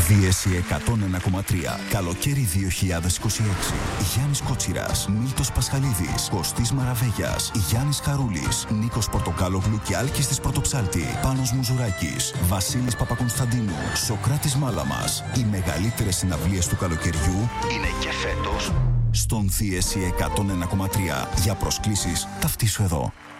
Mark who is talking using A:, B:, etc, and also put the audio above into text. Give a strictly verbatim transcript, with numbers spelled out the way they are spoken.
A: Δίεση εκατόν ένα κόμμα τρία. Καλοκαίρι δύο χιλιάδες είκοσι έξι. Γιάννης Κότσιρας, Μίλτος Πασχαλίδης, Κωστής Μαραβέγιας, Γιάννης Χαρούλης, Νίκος Πορτοκάλογλου και Άλκης της Πρωτοψάλτη, Πάνος Μουζουράκης, Βασίλης Παπακονσταντίνου, Σοκράτης Μάλαμας. Οι μεγαλύτερες συναυλίες του καλοκαιριού είναι και φέτος στον Δίεση εκατόν ένα κόμμα τρία. Για προσκλήσεις ταυτίσου εδώ.